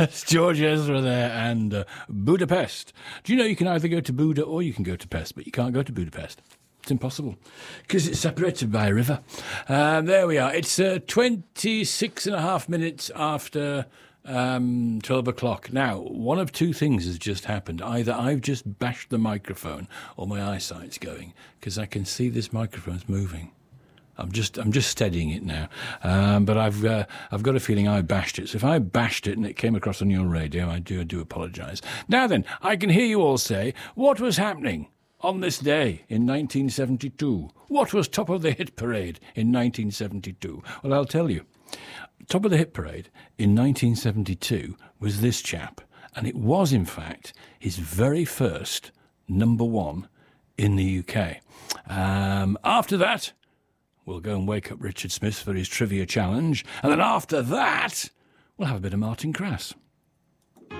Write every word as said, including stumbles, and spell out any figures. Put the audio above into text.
It's George Ezra there and uh, Budapest. Do you know you can either go to Buda or you can go to Pest, but you can't go to Budapest. It's impossible because it's separated by a river. Um, there we are. It's uh, twenty-six and a half minutes after um, twelve o'clock. Now, one of two things has just happened. Either I've just bashed the microphone or my eyesight's going because I can see this microphone's moving. I'm just I'm just steadying it now, um, but I've uh, I've got a feeling I bashed it. So if I bashed it and it came across on your radio, I do I do apologise. Now then, I can hear you all say, what was happening on this day in nineteen seventy-two? What was top of the hit parade in nineteen seventy-two? Well, I'll tell you. Top of the hit parade in nineteen seventy-two was this chap, and it was in fact his very first number one in the U K. Um, after that, we'll go and wake up Richard Smith for his trivia challenge. And then after that, we'll have a bit of Martin Crass.